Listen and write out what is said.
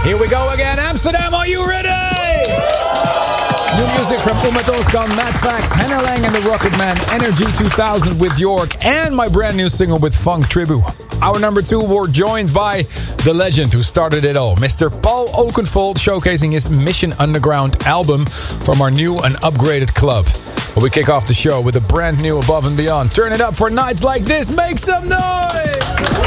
Here we go again. Amsterdam, are you ready? New music from Ummet Ozkan, Matt Fax, Hannah Lang and the Rocket Man, Energy 2000 with York, and my brand new single with Funk Tribu. Our number 2, we're joined by the legend who started it all, Mr. Paul Oakenfold, showcasing his Mission Underground album from our new and upgraded club. We kick off the show with a brand new Above and Beyond. Turn it up for nights like this. Make some noise!